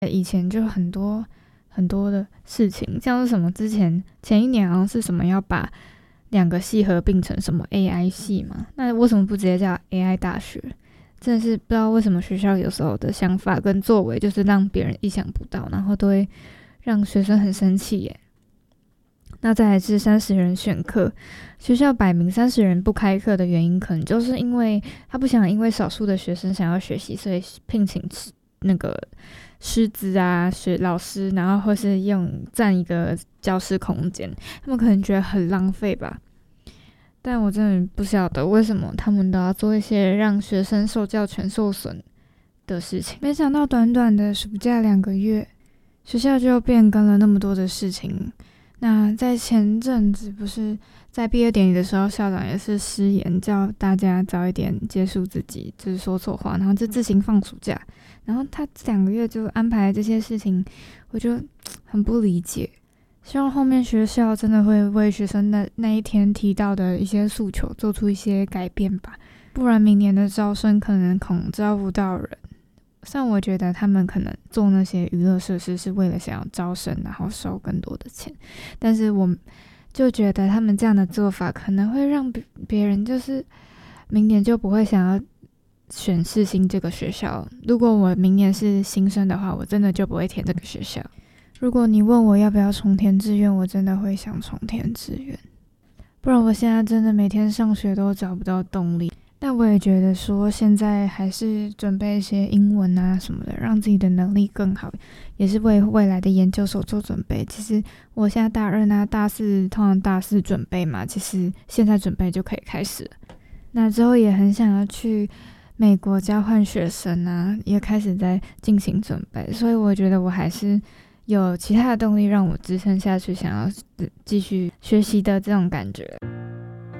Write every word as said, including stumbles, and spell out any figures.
以前就很多很多的事情，像是什么之前前一年好像是什么要把两个系合并成什么 A I 系嘛，那为什么不直接叫 A I 大学？真的是不知道为什么学校有时候的想法跟作为就是让别人意想不到，然后都会让学生很生气耶。那再来是三十人选课，学校摆明三十人不开课的原因，可能就是因为他不想因为少数的学生想要学习，所以聘请那个师资啊、学老师，然后或是用占一个教室空间，他们可能觉得很浪费吧。但我真的不晓得为什么他们都要做一些让学生受教权受损的事情。没想到短短的暑假两个月，学校就变更了那么多的事情。那在前阵子不是在毕业典礼的时候，校长也是失言叫大家早一点结束自己，就是说错话，然后就自行放暑假。然后他这两个月就安排这些事情，我就很不理解。希望后面学校真的会为学生的那一天提到的一些诉求做出一些改变吧，不然明年的招生可能恐招不到人。像我觉得他们可能做那些娱乐设施是为了想要招生，然后收更多的钱，但是我就觉得他们这样的做法可能会让别人就是明年就不会想要选世新这个学校。如果我明年是新生的话，我真的就不会填这个学校。如果你问我要不要重填志愿，我真的会想重填志愿，不然我现在真的每天上学都找不到动力。但我也觉得说现在还是准备一些英文啊什么的，让自己的能力更好，也是为未来的研究所做准备。其实我现在大二啊大四通常大四准备嘛，其实现在准备就可以开始了。那之后也很想要去美国交换学生啊，也开始在进行准备，所以我觉得我还是有其他的动力让我支撑下去想要继续学习的这种感觉。